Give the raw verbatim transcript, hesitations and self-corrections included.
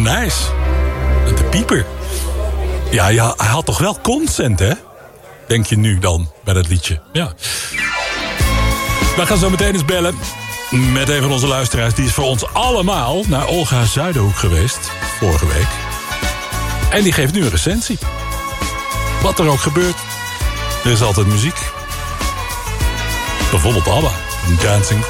Nijs. Met de pieper. Ja, ja, hij had toch wel consent, hè? Denk je nu dan, bij dat liedje. Ja. We gaan zo meteen eens bellen met een van onze luisteraars. Die is voor ons allemaal naar Olga Zuiderhoek geweest. Vorige week. En die geeft nu een recensie. Wat er ook gebeurt. Er is altijd muziek. Bijvoorbeeld ABBA. Dancing